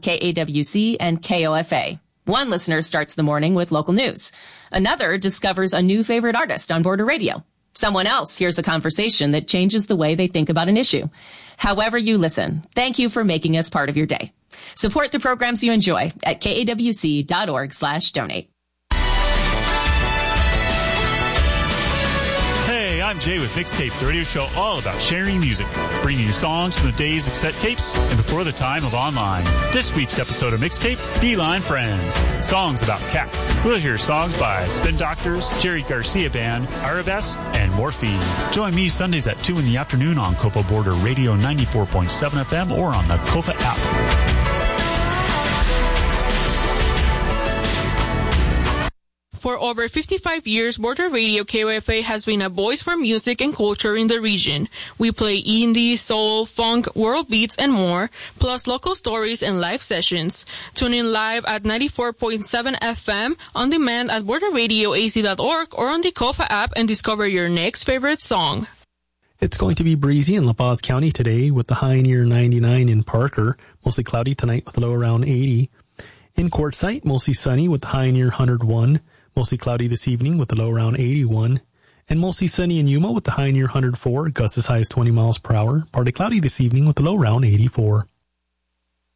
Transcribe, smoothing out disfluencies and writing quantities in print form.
KAWC and KOFA. One listener starts the morning with local news. Another discovers a new favorite artist on Border Radio. Someone else hears a conversation that changes the way they think about an issue. However you listen, thank you for making us part of your day. Support the programs you enjoy at kawc.org/donate. Hey, I'm Jay with Mixtape, the radio show all about sharing music, bringing you songs from the days of cassette tapes and before the time of online. This week's episode of Mixtape, Beeline Friends, songs about cats. We'll hear songs by Spin Doctors, Jerry Garcia Band, Arabesque, and Morphine. Join me Sundays at 2 in the afternoon on Kofa Border Radio 94.7 FM or on the Kofa app. For over 55 years, Border Radio KOFA has been a voice for music and culture in the region. We play indie, soul, funk, world beats, and more, plus local stories and live sessions. Tune in live at 94.7 FM, on demand at borderradioaz.org or on the Kofa app and discover your next favorite song. It's going to be breezy in La Paz County today with the high near 99 in Parker, mostly cloudy tonight with a low around 80. In Quartzsite, mostly sunny with the high near 101. Mostly cloudy this evening with a low around 81. And mostly sunny in Yuma with the high near 104, gusts as high as 20 miles per hour. Partly cloudy this evening with a low around 84.